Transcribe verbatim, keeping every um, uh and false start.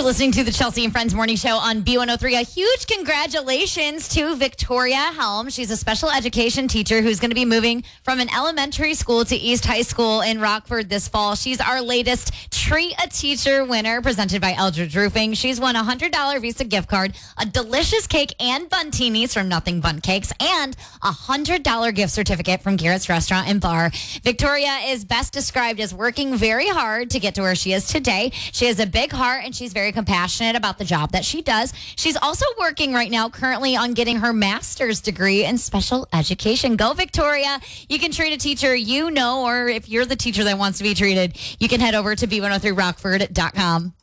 You're listening to the Chelsea and Friends Morning Show on B one oh three. A huge congratulations to Victoria Helm. She's a special education teacher who's going to be moving from an elementary school to East High School in Rockford this fall. She's our latest Treat a Teacher winner presented by Eldridge Roofing. She's won a one hundred dollars Visa gift card, a delicious cake and buntinis from Nothing Bun Cakes, and a one hundred dollars gift certificate from Garrett's Restaurant and Bar. Victoria is best described as working very hard to get to where she is today. She has a big heart and she's very compassionate about the job that she does. She's also working right now currently on getting her master's degree in special education. Go Victoria. You can treat a teacher you know, or if you're the teacher that wants to be treated, you can head over to B one oh three rockford dot com.